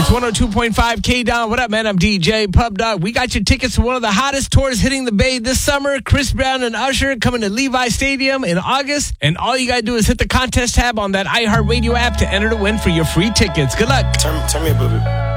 It's 102.5 K-Don. What up, man? I'm DJ Pub Dog. We got your tickets to one of the hottest tours hitting the Bay this summer. Chris Brown and Usher coming to Levi Stadium in August. And all you got to do is hit the contest tab on that iHeartRadio app to enter to win for your free tickets. Good luck. Turn me a booby.